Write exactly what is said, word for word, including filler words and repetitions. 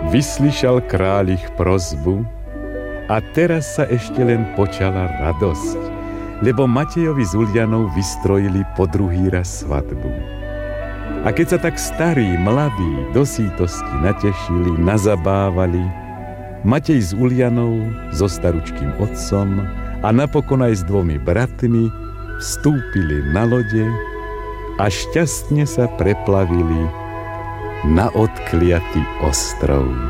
Vyslyšal kráľ ich prosbu a teraz sa ešte len počala radosť, lebo Matejovi s Ulianou vystrojili po druhý raz svadbu. A keď sa tak starí, mladí do sítosti natešili, nazabávali, Matej s Ulianou, so staručkým otcom a napokon aj s dvomi bratmi vstúpili na lode a šťastne sa preplavili na odkliatý ostrov.